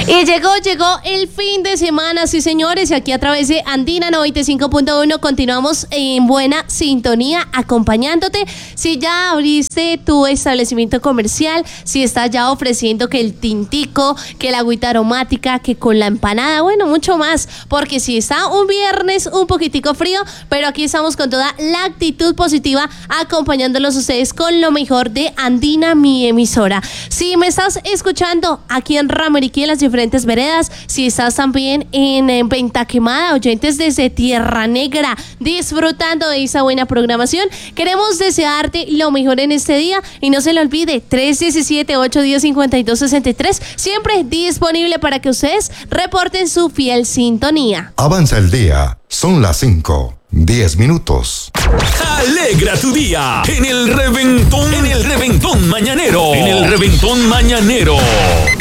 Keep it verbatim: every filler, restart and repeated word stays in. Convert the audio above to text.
Y llegó, llegó el fin de semana, sí señores, y aquí a través de Andina noventa y cinco punto uno continuamos en buena sintonía acompañándote. Si ya abriste tu establecimiento comercial, si estás ya ofreciendo que el tintico, que la agüita aromática, que con la empanada, bueno, mucho más, porque si está un viernes un poquitico frío, pero aquí estamos con toda la actitud positiva acompañándolos ustedes con lo mejor de Andina, mi emisora. Si me estás escuchando aquí en Rameriquí, en las diferentes veredas, si estás también en, en Venta Quemada, oyentes desde Tierra Negra, disfrutando de esa buena programación, queremos desearte lo mejor en este día y no se le olvide, tres uno siete, ocho uno cero, cinco dos seis tres, siempre disponible para que ustedes reporten su fiel sintonía. Avanza el día, son las cinco. diez minutos. Alegra tu día en el reventón, en el reventón mañanero, en el reventón mañanero.